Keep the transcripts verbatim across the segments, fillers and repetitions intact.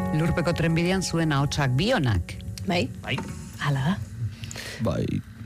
Lurpeko trenbidean zuen ahotsak bionak. Bai? Bai. Hala da. Bai.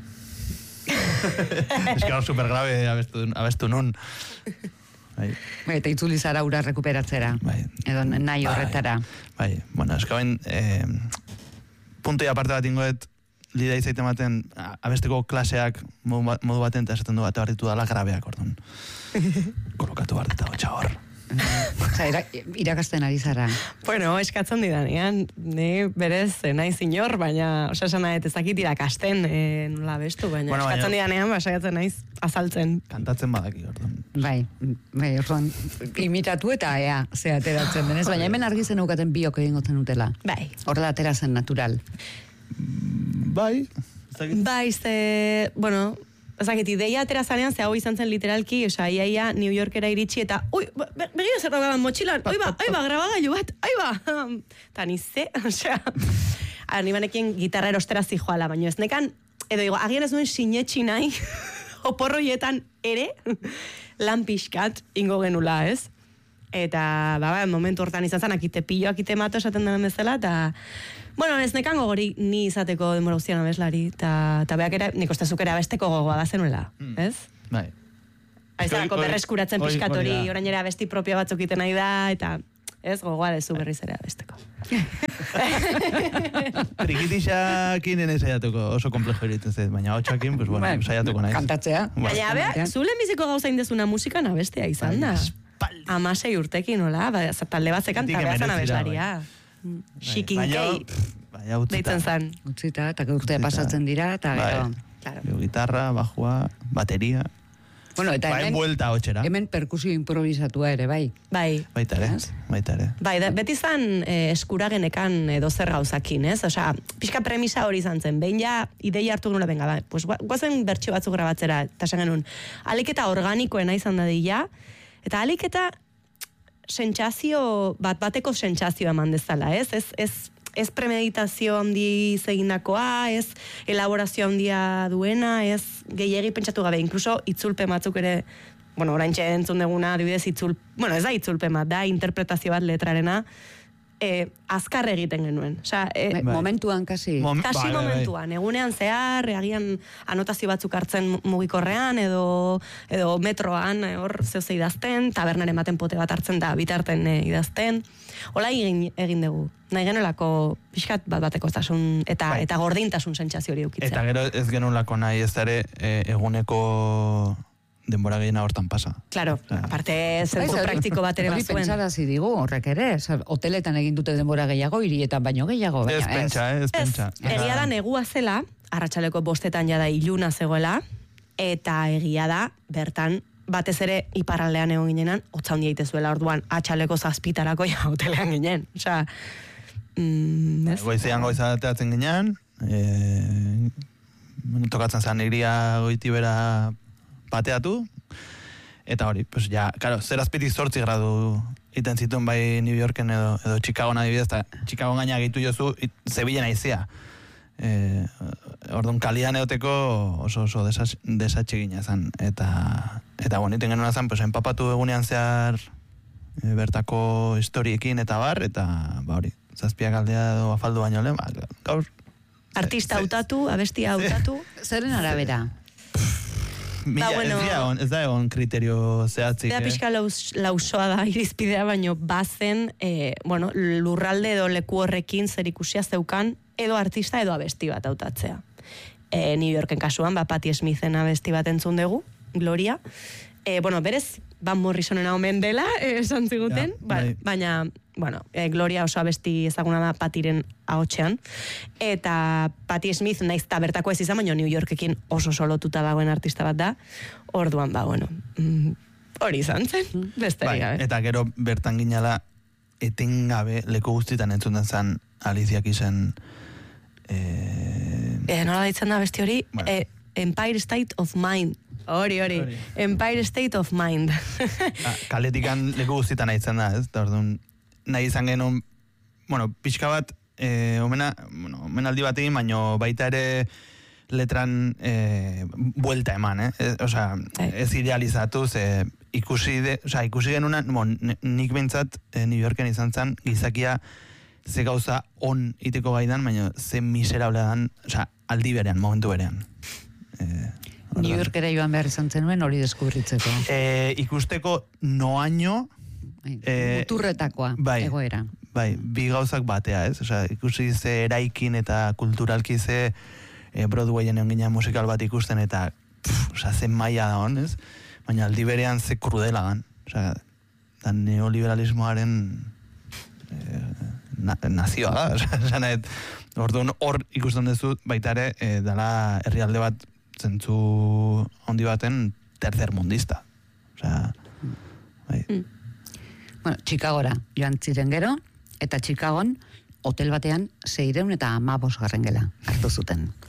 Ez que super grave abestu, abestu nun. Bai. Bai, eta itzuli zara ura rekuperatzera. Bai. Edo nahi horretara. Bai, bueno, ez que bain, eh, punto aparte bat ingoet, lida izaiten baten, abesteko klaseak modu, modu baten, eta esaten du bat barritu dala grabeak, orduan. Kolokatu bat eta hotxa hor. Osa, irakasten ari zara. Bueno, eskatzen didanean, ni berez, naiz inor, baina, osa esan nahi, ezakit irakasten, e, nola bestu, baina bueno, eskatzen baina, didanean, basaiatzen naiz, azaltzen. Kantatzen badaki, orduan. Bai, bai, orduan, imitatu eta ea, ze ateratzen denez, baina hemen argi zen eukaten biok egin gotzen utela. Bai. Horrela atera zen natural. Bai. Bai, ze, bueno, ezakit, ideia atera zanean, ze hau izan zen literalki, osa, iaia New Yorkera iritsi, eta, ui, begira zer daugaban motxilan, oi ba, oi ba, grabagailu bat, oi ba, eta nize, osea, ni banekin gitarra erostera zijoala, baina ez nekan, edo digo, agian ez duen sinetxi nahi, oporroietan ere, lan pixkat ingo genula, ez? Eta, ba, ba, momentu hortan izan zen, akite pillo, akite mato esaten denen bezala, eta, bueno, ez nekan gogori ni izateko denbora guztian abeslari, eta beak ere, nik ostezuk ere abesteko gogoa da zenuela, mm. ez? Bai. Aizarako berreskuratzen pixkatori, orain ere abesti propio batzuk iten nahi da, eta ez gogoa dezu berriz ere abesteko. Trikitixakin ene saiatuko, oso komplejo egiten zait, baina hotxakin, pues bueno, saiatuko naiz. Kantatzea. Baina, bea, zule biziko gauza indezuna musikan abestea izan da. Amasei urtekin, nola? Ba, talde bat zekan tabeazan abeslaria. Xikin kei. Deitzen zan. Utzita, eta urtea pasatzen dira, eta gero. Claro. Gitarra, bajua, bateria. Bueno, eta hemen, hemen, buelta hotxera. Hemen perkusio improvisatua ere, bai. Bai. Baita ere, baita ere. Bai, da, beti zan eh, eskuragenekan edo zer gauzakin, ez? Osea, pixka premisa hori izan zen, behin ja ideia hartu genula, benga, ba, pues, guazen bertxio batzuk grabatzera, eta esan genuen, aliketa organikoena izan da dira, eta aliketa sentsazio, bat bateko sentsazio eman dezala, ez? Ez, ez, ez premeditazio handi zegindakoa, ez elaborazio handia duena, ez gehiegi pentsatu gabe, inkluso itzulpe batzuk ere, bueno, oraintxe entzun deguna, adibidez itzul, bueno, ez da itzulpe bat, da interpretazio bat letrarena, e, azkar egiten genuen. Osea, e, momentuan kasi. Mom, kasi bai, momentuan, bai. Egunean zehar, agian anotazio batzuk hartzen mugikorrean, edo, edo metroan, hor zehose idazten, tabernaren baten pote bat hartzen da, bitarten e, idazten. Hola egin, egin dugu. Nahi genolako pixkat bat bateko zasun, eta, bai. Eta gordintasun sentsazio hori eukitzea. Eta gero ez genolako nahi ez ere e, eguneko denbora gehiena hortan pasa. Claro, claro. Aparte zentzu praktiko bat ere bazuen. Hori pentsarazi digu, horrek ere, hoteletan egin dute denbora gehiago, hirietan baino gehiago. Ez pentsa, ez pentsa. Egia da negua zela, arratsaleko bostetan jada iluna zegoela, eta egia da, bertan, batez ere iparraldean egon ginenan, hotza hondi egitezuela orduan, atxaleko zazpitarako ja hotelean ginen. Osea, mm, ez? Goizean goizateatzen ginen, e, tokatzen zan iria goitibera pateatu, eta hori, pues ja, claro, zerazpitik zortzi gradu iten zituen bai New Yorken edo, edo Chicagoan adibidez, eta Chicagoan gaina gitu jozu, zebilen aizea. E, orduan kalian eoteko oso oso desatxe gina zen, eta, eta bueno, iten genuen zen, pues, empapatu egunean zehar e, bertako historiekin eta bar, eta ba hori, zazpiak aldea edo afaldu baino lehen, ba, gaur. Artista hautatu, abestia hautatu. Zeren arabera? Mila, ba, bueno, ez, egon, ez da egon kriterio zehatzik. Eta eh? pixka laus, lausoa da irizpidea, baino bazen, eh, bueno, lurralde edo leku horrekin zer ikusia zeukan, edo artista edo abesti bat hautatzea. E, New Yorken kasuan, ba, Patti Smithen abesti bat entzun dugu, Gloria. E, bueno, berez, Van Morrisonen omen dela, esan ziguten, ja, ba, baina, bueno, e, Gloria oso abesti ezaguna da Pattiren ahotsean, eta Patti Smith naiz eta bertako ez izan, baina New Yorkekin oso solotuta dagoen artista bat da, orduan, ba, bueno, mm, hori izan zen, besterik gabe. Bai, eta gero bertan ginala, etengabe leku guztietan entzuten zen Aliziak izen eh... eh, nola ditzen da besti hori, bueno. eh, Empire State of Mind. Hori, hori. Empire State of Mind. ah, kaletikan leku guztietan nahitzen da, ez? Da, orduan, nahi izan genuen, bueno, pixka bat, eh, omena, bueno, omenaldi bat egin, baino baita ere letran eh, buelta eman, eh? E, osea, ez idealizatu, ze ikusi, de, osea, ikusi genuen, bon, nik bintzat eh, New Yorken izan zen, gizakia ze gauza on iteko gaidan, baina ze miserable dan, osea, aldi berean, momentu berean. Eh, New Yorkera joan behar izan zenuen hori deskubritzeko. Eh, ikusteko noaino, eh, muturretakoa, bai, egoera. Bai, bi gauzak batea, ez? Osea, ikusi ze eraikin eta kulturalki ze eh, Broadwayen egon ginen musikal bat ikusten eta pff, osea, ze maila da hon, ez? Baina aldi berean ze krudela dan. Osea, da neoliberalismoaren eh, na, nazioa da. Osea, nahet, orduan hor ikusten duzu baita ere eh, dala herrialde bat zentzu handi baten tercer mundista. Osea, bai. Mm. Bueno, Chicagora joan ziren gero, eta Chicagon hotel batean seireun eta amabos garren gela hartu zuten.